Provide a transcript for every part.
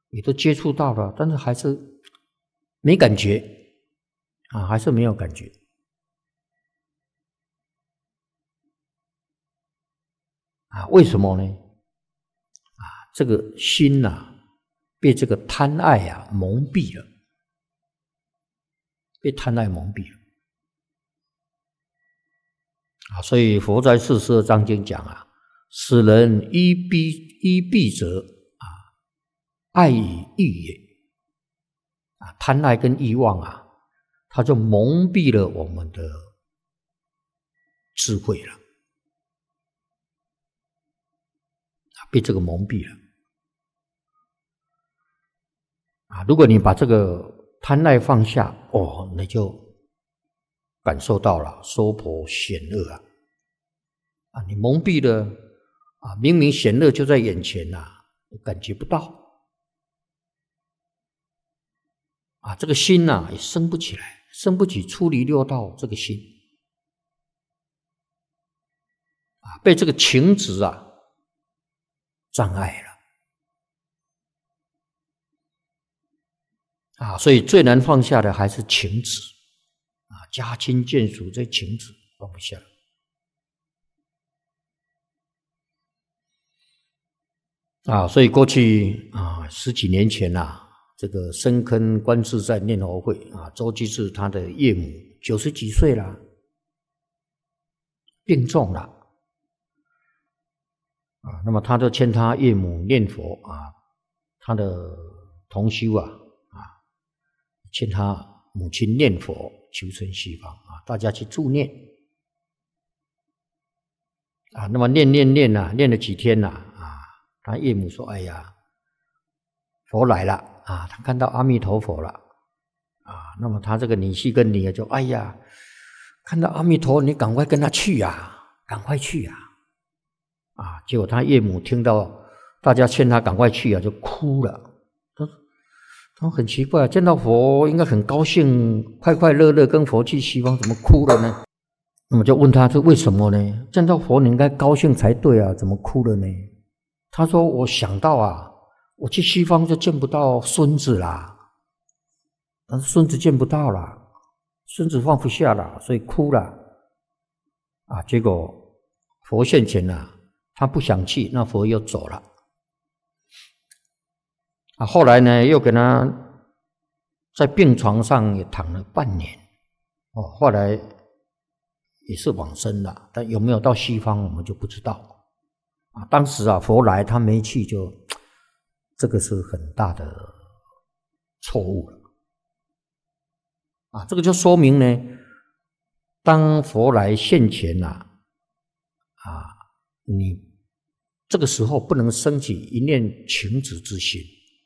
也都接触到了，但是还是没感觉啊，还是没有感觉啊？为什么呢？啊，这个心呐，被这个贪爱啊蒙蔽了，被贪爱蒙蔽了啊！所以佛在42章经讲啊，使人依蔽者啊，爱以欲也啊，贪爱跟欲望啊，它就蒙蔽了我们的智慧了啊，被这个蒙蔽了啊！如果你把这个贪爱放下，哦，你就感受到了娑婆险恶啊！啊，你蒙蔽了啊，明明险恶就在眼前呐，感觉不到啊，这个心呐也升不起来，升不起出离六道这个心啊，被这个情执啊障碍了啊，所以最难放下的还是情执啊，家亲眷属这情执放不下啊，所以过去啊10几年前呐，这个深坑观自在念佛会啊，周居士他的岳母90几岁了，病重了啊，那么他就劝他岳母念佛啊，他的同修啊劝他母亲念佛求生西方啊，大家去助念啊，那么念啊，念了几天啊，他岳母说：“哎呀，佛来了啊！他看到阿弥陀佛了啊！那么他这个女婿跟女儿就哎呀，看到阿弥陀，你赶快跟他去呀，赶快去呀！啊！结果他岳母听到大家劝他赶快去啊，就哭了。他很奇怪，见到佛应该很高兴，快快乐乐跟佛去西方，怎么哭了呢？那么就问他是为什么呢？见到佛你应该高兴才对啊，怎么哭了呢？他说：我想到啊，我去西方就见不到孙子啦，但是孙子见不到啦，孙子放不下了，所以哭了啊。结果佛现前了，他不想去，那佛又走了啊。后来呢，又给他在病床上也躺了半年哦，后来也是往生了，但有没有到西方我们就不知道啊。当时啊，佛来他没去就，这个是很大的错误了啊。这个就说明呢，当佛来现前啊，你这个时候不能升起一念情执之心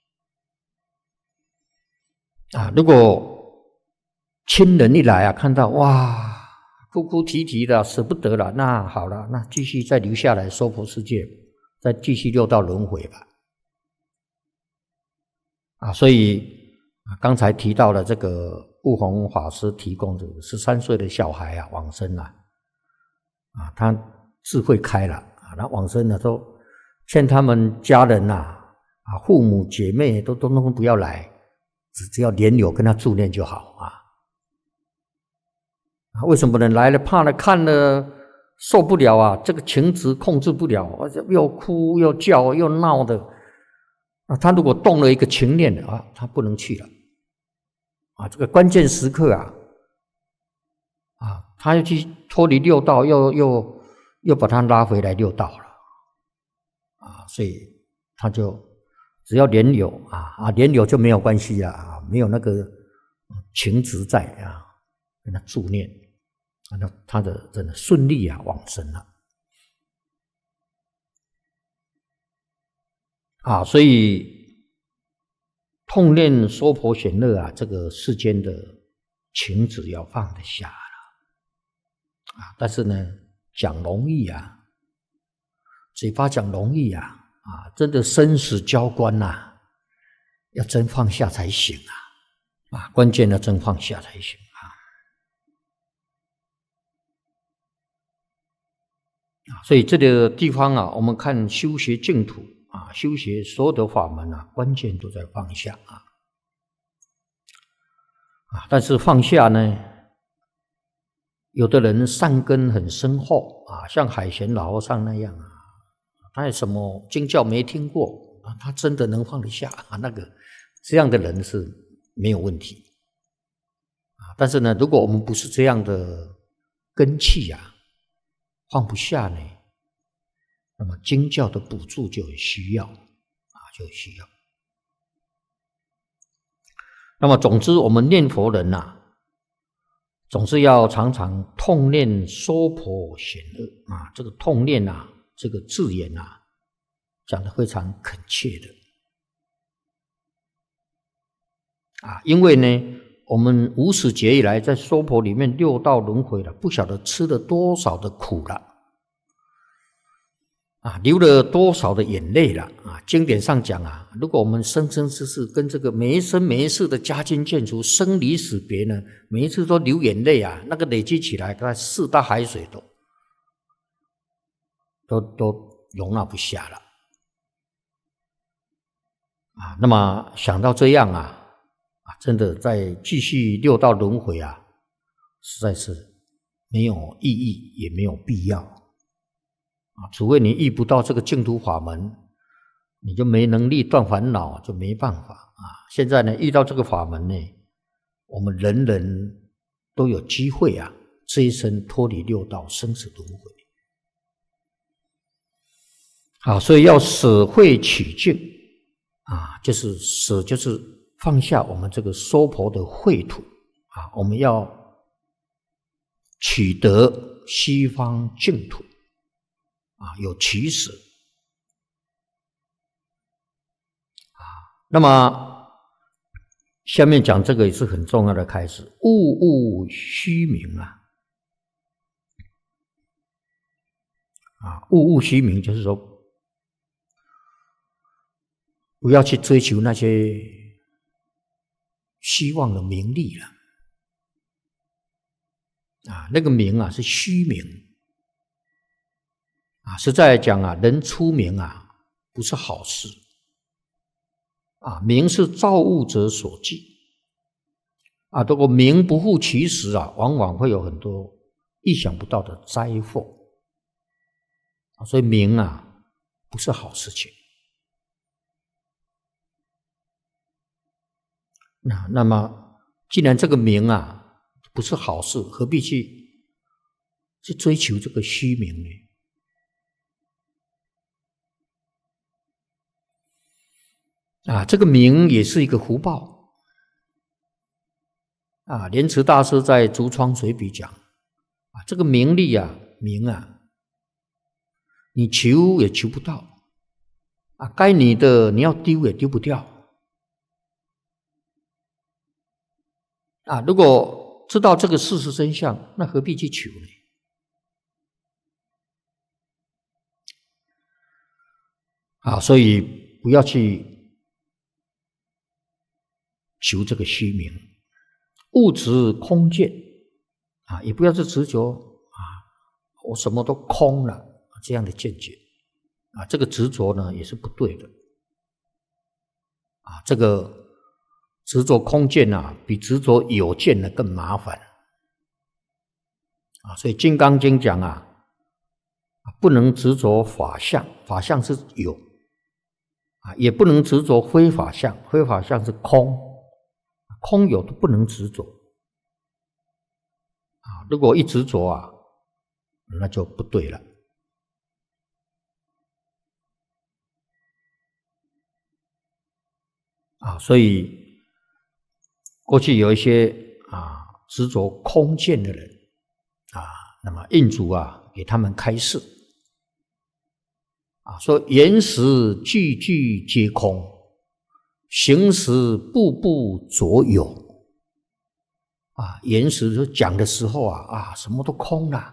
啊。如果亲人一来啊，看到哇哭哭啼啼的舍不得了，那好了，那继续再留下来娑婆世界，再继续六道轮回吧啊。所以刚才提到了这个悟宏法师提供的13岁的小孩啊往生了啊，他智慧开了啊，那往生了都劝他们家人呐父母姐妹都不要来，只要莲友跟他助念就好啊。为什么呢？来了怕了看了受不了啊，这个情执控制不了，又哭又叫又闹的啊。他如果动了一个情念啊，他不能去了啊。这个关键时刻啊，他要去脱离六道，又把他拉回来六道了啊。所以他就只要莲友莲友就没有关系啊，没有那个情执在啊，跟他助念。那他的真的顺利啊往生了啊。所以痛念娑婆险恶啊，这个世间的情执要放得下了啊。但是呢，讲容易啊，嘴巴讲容易啊，真的生死交关呐，要真放下才行啊，关键要真放下才行。所以这个地方啊，我们看修学净土修学所有的法门关键都在放下但是放下呢，有的人善根很深厚像海贤老和尚那样他也什么经教没听过他真的能放得下这样的人是没有问题但是呢，如果我们不是这样的根器放不下呢，那么经教的补助就很需要就很需要。那么总之我们念佛人总是要常常痛念娑婆险恶这个痛念这个字眼讲得非常恳切的因为呢我们无始劫以来在娑婆里面六道轮回了，不晓得吃了多少的苦了流了多少的眼泪了经典上讲如果我们生生世世跟这个每一生每一世的家亲眷属生离死别呢，每一次都流眼泪那个累积起来大概4大海水都容纳不下了那么想到这样真的再继续六道轮回实在是没有意义也没有必要除非你遇不到这个净土法门，你就没能力断烦恼，就没办法现在呢遇到这个法门呢，我们人人都有机会这一生脱离六道生死轮回所以要舍慧取净就是舍就是放下我们这个娑婆的秽土我们要取得西方净土有取舍那么下面讲这个也是很重要的开始，物物虚名物物虚名就是说不要去追求那些虚妄的名利了那个名是虚名实在来讲人出名不是好事名是造物者所寄如果名不护其实往往会有很多意想不到的灾祸所以名不是好事情那么既然这个名不是好事，何必去追求这个虚名呢这个名也是一个福报莲池大师在竹窗随笔讲这个名利名你求也求不到该你的你要丢也丢不掉如果知道这个事实真相，那何必去求呢所以不要去求这个虚名，物质空见也不要去执着我什么都空了这样的见解这个执着呢也是不对的这个执着空见比执着有见呢更麻烦所以《金刚经》讲不能执着法相，法相是有也不能执着非法相，非法相是空，空有都不能执着如果一执着那就不对了所以过去有一些执着空见的人那么印祖给他们开示说言实句句皆空，行识步步着有言实讲的时候什么都空了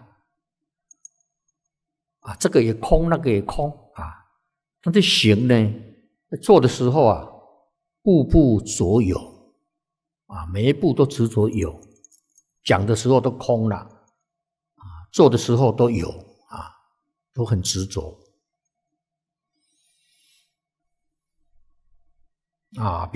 这个也空那个也空但是行呢做的时候步步着有每一步都执着有，讲的时候都空了做的时候都有都很执着啊。